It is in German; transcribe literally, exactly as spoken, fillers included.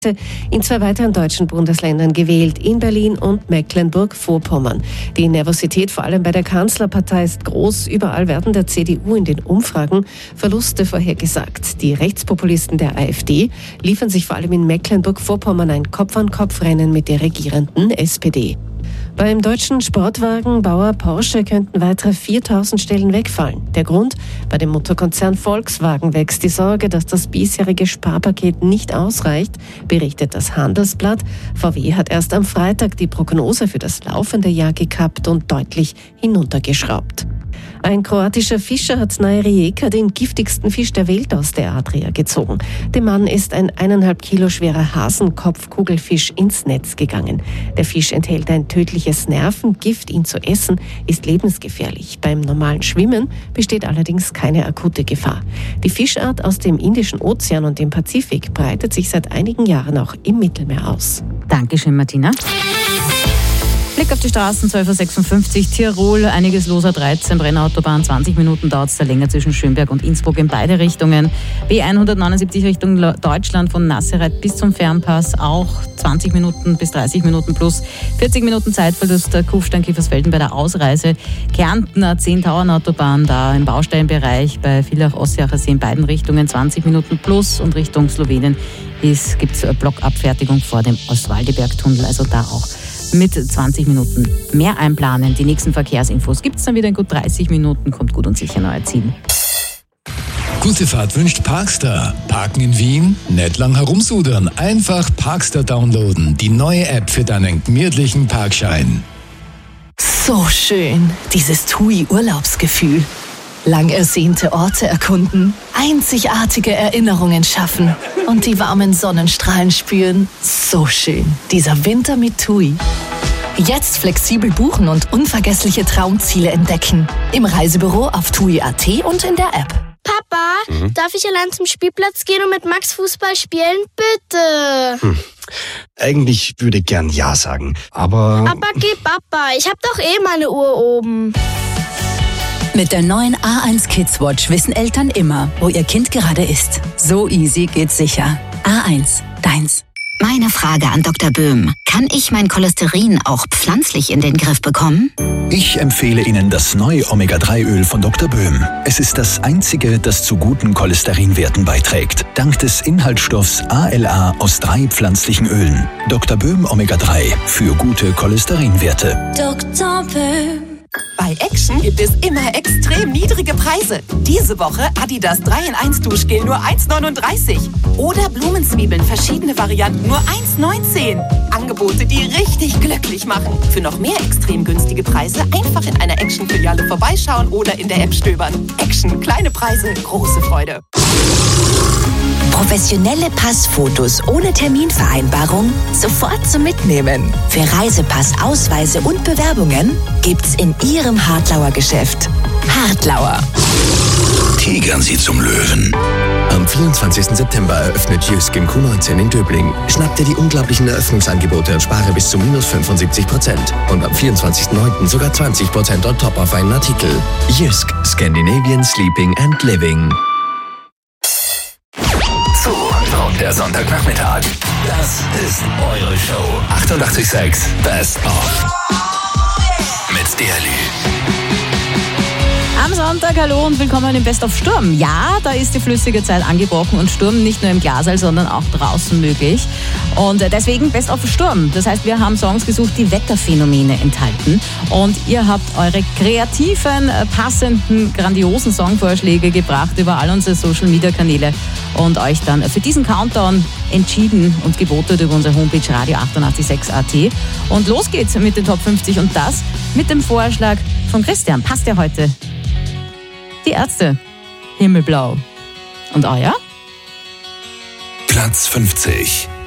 in zwei weiteren deutschen Bundesländern gewählt, in Berlin und Mecklenburg-Vorpommern. Die Nervosität vor allem bei der Kanzlerpartei ist groß. Überall werden der C D U in den Umfragen Verluste vorhergesagt. Die Rechtspopulisten der AfD liefern sich vor allem in Mecklenburg-Vorpommern ein Kopf-an-Kopf-Rennen mit der regierenden S P D. Beim deutschen Sportwagenbauer Porsche könnten weitere viertausend Stellen wegfallen. Der Grund? Bei dem Motorkonzern Volkswagen wächst die Sorge, dass das bisherige Sparpaket nicht ausreicht, berichtet das Handelsblatt. V W hat erst am Freitag die Prognose für das laufende Jahr gekappt und deutlich hinuntergeschraubt. Ein kroatischer Fischer hat nahe Rijeka den giftigsten Fisch der Welt aus der Adria gezogen. Dem Mann ist ein eineinhalb Kilo schwerer Hasenkopf-Kugelfisch ins Netz gegangen. Der Fisch enthält ein tödliches Nervengift. Ihn zu essen ist lebensgefährlich. Beim normalen Schwimmen besteht allerdings keine akute Gefahr. Die Fischart aus dem Indischen Ozean und dem Pazifik breitet sich seit einigen Jahren auch im Mittelmeer aus. Dankeschön, Martina. Blick auf die Straßen, zwölf Uhr sechsundfünfzig, Tirol, einiges los, A dreizehn, Brennautobahn, zwanzig Minuten dauert es da länger zwischen Schönberg und Innsbruck in beide Richtungen. B hundertneunundsiebzig Richtung Deutschland von Nassereit bis zum Fernpass, auch zwanzig Minuten bis dreißig Minuten plus, vierzig Minuten Zeitverlust der Kufstein-Kiefersfelden bei der Ausreise. Kärnten, A zehn Tauernautobahn, da im Baustellenbereich bei Villach-Ossiacher See in beiden Richtungen zwanzig Minuten plus und Richtung Slowenien gibt es Blockabfertigung vor dem Ostwaldebergtunnel, also da auch mit zwanzig Minuten mehr einplanen. Die nächsten Verkehrsinfos gibt es dann wieder in gut dreißig Minuten. Kommt gut und sicher euer Ziel. Gute Fahrt wünscht Parkstar. Parken in Wien? Nicht lang herumsudern. Einfach Parkstar downloaden. Die neue App für deinen gemütlichen Parkschein. So schön, dieses T U I-Urlaubsgefühl. Lang ersehnte Orte erkunden, einzigartige Erinnerungen schaffen und die warmen Sonnenstrahlen spüren. So schön, dieser Winter mit T U I. Jetzt flexibel buchen und unvergessliche Traumziele entdecken. Im Reisebüro auf T U I Punkt A T und in der App. Papa, mhm. darf ich allein zum Spielplatz gehen und mit Max Fußball spielen? Bitte. Hm. Eigentlich würde ich gern Ja sagen, aber... Aber geh, Papa, ich hab doch eh meine Uhr oben. Mit der neuen A eins Kids Watch wissen Eltern immer, wo ihr Kind gerade ist. So easy geht's sicher. A eins, deins. Meine Frage an Doktor Böhm. Kann ich mein Cholesterin auch pflanzlich in den Griff bekommen? Ich empfehle Ihnen das neue Omega drei Öl von Doktor Böhm. Es ist das einzige, das zu guten Cholesterinwerten beiträgt. Dank des Inhaltsstoffs A L A aus drei pflanzlichen Ölen. Doktor Böhm Omega drei für gute Cholesterinwerte. Doktor Böhm. Bei Action gibt es immer extrem niedrige Preise. Diese Woche Adidas drei in eins Duschgel nur eins neununddreißig. Oder Blumenzwiebeln, verschiedene Varianten, nur eins neunzehn. Angebote, die richtig glücklich machen. Für noch mehr extrem günstige Preise einfach in einer Action-Filiale vorbeischauen oder in der App stöbern. Action, kleine Preise, große Freude. Professionelle Passfotos ohne Terminvereinbarung sofort zum Mitnehmen. Für Reisepass, Ausweise und Bewerbungen gibt's in Ihrem Hartlauer Geschäft. Hartlauer. Tigern Sie zum Löwen. Am vierundzwanzigsten September eröffnet Jysk im Q neunzehn in Döbling. Schnapp dir die unglaublichen Eröffnungsangebote und spare bis zu minus fünfundsiebzig Prozent. Und am vierundzwanzigsten neunten sogar zwanzig Prozent on top auf einen Artikel. Jysk, Scandinavian Sleeping and Living. So, und der Sonntagnachmittag. Das ist eure Show. achtundachtzig Komma sechs Best of. Mit Daily. Am Sonntag, hallo und willkommen im Best of Sturm. Ja, da ist die flüssige Zeit angebrochen und Sturm nicht nur im Glasaal, sondern auch draußen möglich. Und deswegen Best of Sturm. Das heißt, wir haben Songs gesucht, die Wetterphänomene enthalten. Und ihr habt eure kreativen, passenden, grandiosen Songvorschläge gebracht über all unsere Social-Media-Kanäle und euch dann für diesen Countdown entschieden und gebotet über unsere Homepage radio achtundachtzig Komma sechs Punkt A T. Und los geht's mit den Top fünfzig und das mit dem Vorschlag von Christian. Passt ja heute. Die Ärzte. Himmelblau. Und euer? Platz fünfzig.